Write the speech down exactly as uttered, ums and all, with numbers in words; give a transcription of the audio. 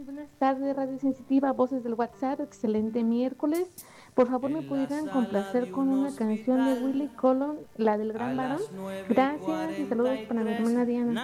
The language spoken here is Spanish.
Buenas tardes, Radio Sensitiva, Voces del WhatsApp, excelente miércoles. Por favor, me En la pudieran sala complacer de con un una canción de Willy hospital Colón, la del a Gran Varón. las nueve y Gracias y cuarenta saludos y para mi tres hermana Diana.